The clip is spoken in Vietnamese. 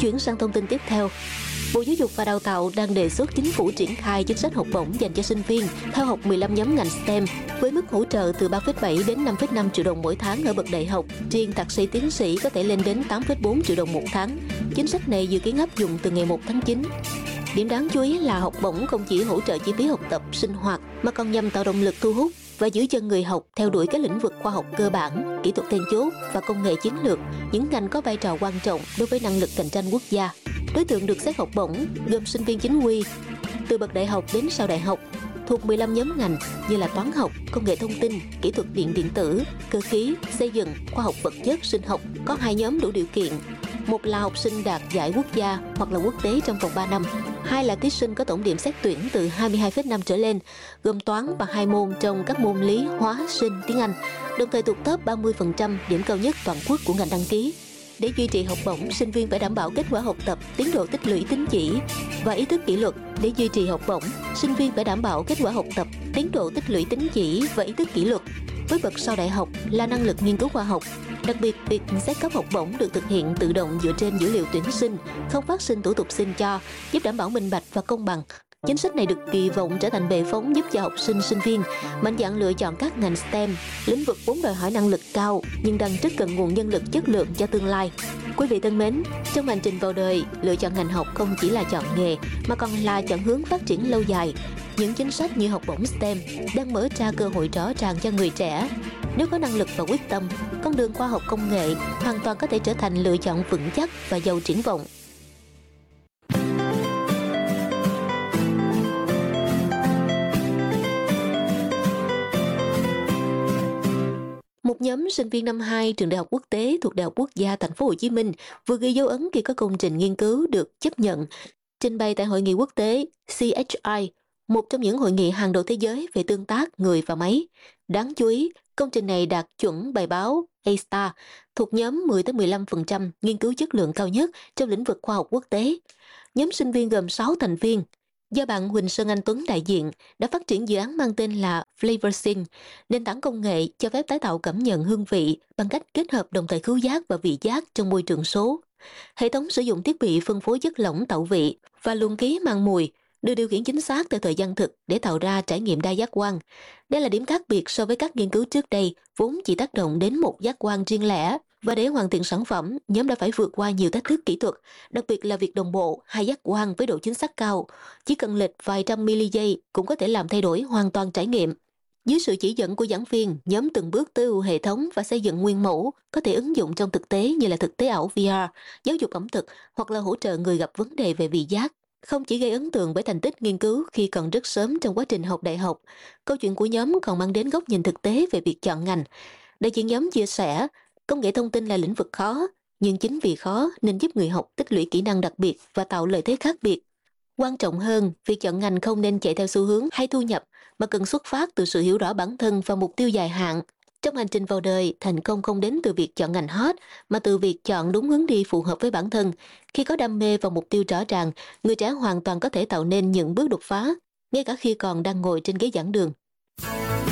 Chuyển sang thông tin tiếp theo. Bộ Giáo dục và Đào tạo đang đề xuất chính phủ triển khai chính sách học bổng dành cho sinh viên theo học 15 nhóm ngành STEM với mức hỗ trợ từ 3,7 đến 5,5 triệu đồng mỗi tháng ở bậc đại học. Riêng thạc sĩ tiến sĩ có thể lên đến 8,4 triệu đồng một tháng. Chính sách này dự kiến áp dụng từ ngày 1 tháng 9. Điểm đáng chú ý là học bổng không chỉ hỗ trợ chi phí học tập, sinh hoạt mà còn nhằm tạo động lực thu hút và giữ chân người học theo đuổi các lĩnh vực khoa học cơ bản, kỹ thuật then chốt và công nghệ chiến lược, những ngành có vai trò quan trọng đối với năng lực cạnh tranh quốc gia. Đối tượng được xét học bổng gồm sinh viên chính quy từ bậc đại học đến sau đại học thuộc 15 nhóm ngành như là toán học, công nghệ thông tin, kỹ thuật điện tử, cơ khí, xây dựng, khoa học vật chất, sinh học. Có 2 nhóm đủ điều kiện. Một là học sinh đạt giải quốc gia hoặc là quốc tế trong vòng 3 năm. 2 là thí sinh có tổng điểm xét tuyển từ 22,5 trở lên, gồm toán và 2 môn trong các môn lý, hóa, sinh, tiếng Anh, đồng thời thuộc top 30% điểm cao nhất toàn quốc của ngành đăng ký. Để duy trì học bổng, sinh viên phải đảm bảo kết quả học tập, tiến độ tích lũy tín chỉ và ý thức kỷ luật. Để duy trì học bổng, sinh viên phải đảm bảo kết quả học tập, tiến độ tích lũy tín chỉ và ý thức kỷ luật. Với bậc sau đại học là năng lực nghiên cứu khoa học. Đặc biệt, việc xét cấp học bổng được thực hiện tự động dựa trên dữ liệu tuyển sinh, không phát sinh thủ tục xin cho, giúp đảm bảo minh bạch và công bằng. Chính sách này được kỳ vọng trở thành bệ phóng giúp cho học sinh, sinh viên mạnh dạn lựa chọn các ngành STEM, lĩnh vực vốn đòi hỏi năng lực cao nhưng đang rất cần nguồn nhân lực chất lượng cho tương lai. Quý vị thân mến, trong hành trình vào đời, lựa chọn ngành học không chỉ là chọn nghề mà còn là chọn hướng phát triển lâu dài. Những chính sách như học bổng STEM đang mở ra cơ hội rõ ràng cho người trẻ. Nếu có năng lực và quyết tâm, con đường khoa học công nghệ hoàn toàn có thể trở thành lựa chọn vững chắc và giàu triển vọng. Một nhóm sinh viên năm 2 trường Đại học Quốc tế thuộc Đại học Quốc gia Thành phố Hồ Chí Minh vừa ghi dấu ấn khi có công trình nghiên cứu được chấp nhận trình bày tại hội nghị quốc tế CHI, một trong những hội nghị hàng đầu thế giới về tương tác người và máy. Đáng chú ý, công trình này đạt chuẩn bài báo A-STAR, thuộc nhóm 10-15% nghiên cứu chất lượng cao nhất trong lĩnh vực khoa học quốc tế. Nhóm sinh viên gồm 6 thành viên, do bạn Huỳnh Sơn Anh Tuấn đại diện, đã phát triển dự án mang tên là FlavorSync, nền tảng công nghệ cho phép tái tạo cảm nhận hương vị bằng cách kết hợp đồng thời khứu giác và vị giác trong môi trường số. Hệ thống sử dụng thiết bị phân phối chất lỏng tạo vị và luồng khí mang mùi, được điều khiển chính xác theo thời gian thực để tạo ra trải nghiệm đa giác quan. Đây là điểm khác biệt so với các nghiên cứu trước đây, vốn chỉ tác động đến một giác quan riêng lẻ. Và để hoàn thiện sản phẩm, nhóm đã phải vượt qua nhiều thách thức kỹ thuật, đặc biệt là việc đồng bộ hai giác quan với độ chính xác cao. Chỉ cần lệch vài trăm mili-giây cũng có thể làm thay đổi hoàn toàn trải nghiệm. Dưới sự chỉ dẫn của giảng viên, nhóm từng bước tối ưu hệ thống và xây dựng nguyên mẫu có thể ứng dụng trong thực tế như là thực tế ảo VR, giáo dục ẩm thực hoặc là hỗ trợ người gặp vấn đề về vị giác. Không chỉ gây ấn tượng bởi thành tích nghiên cứu khi còn rất sớm trong quá trình học đại học, câu chuyện của nhóm còn mang đến góc nhìn thực tế về việc chọn ngành. Đại diện nhóm chia sẻ, công nghệ thông tin là lĩnh vực khó, nhưng chính vì khó nên giúp người học tích lũy kỹ năng đặc biệt và tạo lợi thế khác biệt. Quan trọng hơn, việc chọn ngành không nên chạy theo xu hướng hay thu nhập, mà cần xuất phát từ sự hiểu rõ bản thân và mục tiêu dài hạn. Trong hành trình vào đời, thành công không đến từ việc chọn ngành hot, mà từ việc chọn đúng hướng đi phù hợp với bản thân. Khi có đam mê và mục tiêu rõ ràng, người trẻ hoàn toàn có thể tạo nên những bước đột phá, ngay cả khi còn đang ngồi trên ghế giảng đường.